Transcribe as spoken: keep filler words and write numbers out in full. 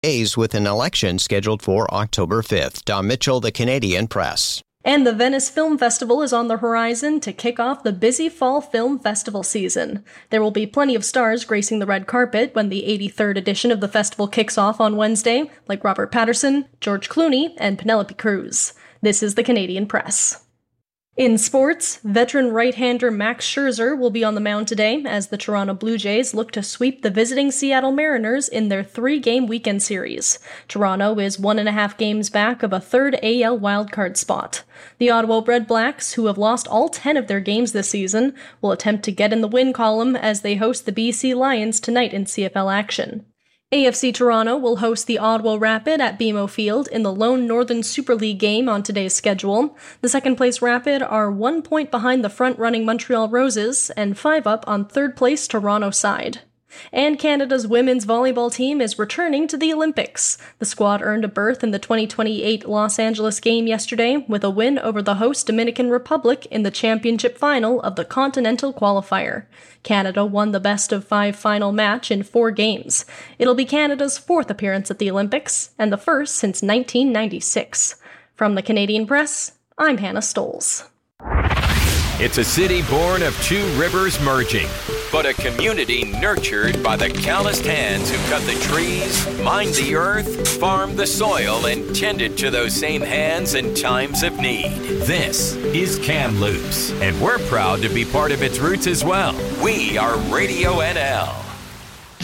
days with an election scheduled for October fifth. Don Mitchell, The Canadian Press. And the Venice Film Festival is on the horizon to kick off the busy fall film festival season. There will be plenty of stars gracing the red carpet when the eighty-third edition of the festival kicks off on Wednesday, like Robert Pattinson, George Clooney, and Penelope Cruz. This is the Canadian Press. In sports, veteran right-hander Max Scherzer will be on the mound today as the Toronto Blue Jays look to sweep the visiting Seattle Mariners in their three-game weekend series. Toronto is one and a half games back of a third A L wildcard spot. The Ottawa Red Blacks, who have lost all ten of their games this season, will attempt to get in the win column as they host the B C Lions tonight in C F L action. A F C Toronto will host the Ottawa Rapid at B M O Field in the lone Northern Super League game on today's schedule. The second-place Rapid are one point behind the front-running Montreal Roses and five up on third-place Toronto side. And Canada's women's volleyball team is returning to the Olympics. The squad earned a berth in the twenty twenty-eight Los Angeles game yesterday with a win over the host Dominican Republic in the championship final of the Continental Qualifier. Canada won the best-of-five final match in four games. It'll be Canada's fourth appearance at the Olympics, and the first since nineteen ninety-six. From the Canadian Press, I'm Hannah Stoles. It's a city born of two rivers merging, but a community nurtured by the calloused hands who cut the trees, mined the earth, farmed the soil, and tended to those same hands in times of need. This is Kamloops, and we're proud to be part of its roots as well. We are Radio N L.